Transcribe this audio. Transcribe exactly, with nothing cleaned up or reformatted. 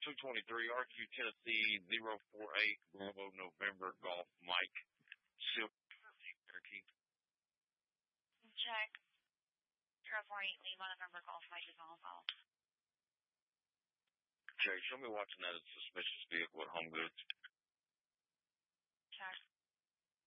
two twenty-three R Q Tennessee zero four eight Bravo November Golf Mike Silver Cherokee. Check. zero four eight Lima November Golf Mike is on call. Okay, show me watching that as a suspicious vehicle at Home Goods.